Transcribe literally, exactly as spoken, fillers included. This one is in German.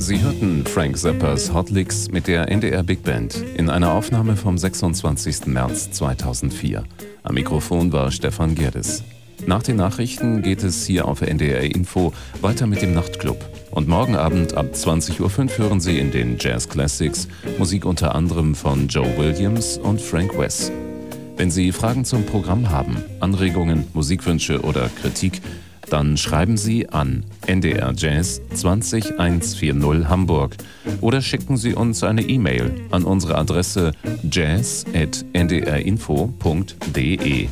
Sie hörten Frank Zappas Hot Licks mit der N D R Big Band in einer Aufnahme vom sechsundzwanzigsten März zweitausendvier. Am Mikrofon war Stefan Gerdes. Nach den Nachrichten geht es hier auf N D R Info weiter mit dem Nachtclub. Und morgen Abend ab zwanzig Uhr fünf hören Sie in den Jazz Classics Musik unter anderem von Joe Williams und Frank Wess. Wenn Sie Fragen zum Programm haben, Anregungen, Musikwünsche oder Kritik, dann schreiben Sie an N D R Jazz zwanzig hundertvierzig Hamburg oder schicken Sie uns eine E-Mail an unsere Adresse jazz at n d r info punkt d e.